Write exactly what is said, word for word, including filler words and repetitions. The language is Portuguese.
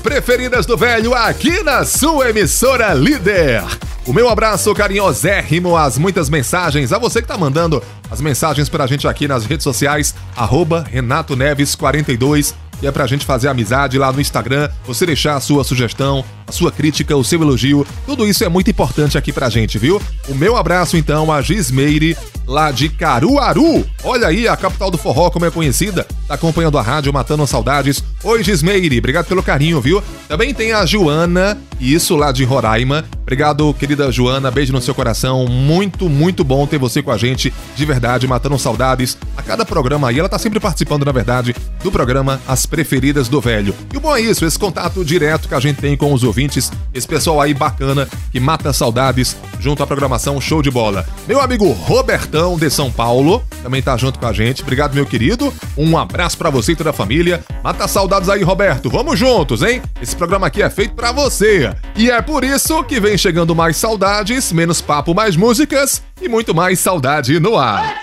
Preferidas do Velho aqui na sua emissora líder. O meu abraço carinhosérrimo às muitas mensagens, a você que tá mandando as mensagens pra gente aqui nas redes sociais, arroba Renato Neves quarenta e dois, e é pra gente fazer amizade lá no Instagram, você deixar a sua sugestão, a sua crítica, o seu elogio, tudo isso é muito importante aqui pra gente, viu? O meu abraço então a Gismeire, lá de Caruaru. Olha aí, a capital do forró, como é conhecida, tá acompanhando a rádio, matando saudades. Oi, Gismeire, obrigado pelo carinho, viu? Também tem a Joana, isso lá de Roraima. Obrigado, querida Joana, beijo no seu coração. Muito, muito bom ter você com a gente, de verdade, matando saudades. A cada programa aí, ela tá sempre participando, na verdade, do programa As Preferidas do Velho. E o bom é isso, esse contato direto que a gente tem com os ouvintes, esse pessoal aí bacana, que mata saudades junto à programação Show de Bola. Meu amigo Robertão, de São Paulo, também tá junto com a gente. Obrigado, meu querido. Um abraço pra você e toda a família. Mata saudades aí, Roberto. Vamos juntos, hein? Esse programa aqui é feito pra você. E é por isso que vem chegando mais saudades, menos papo, mais músicas e muito mais saudade no ar.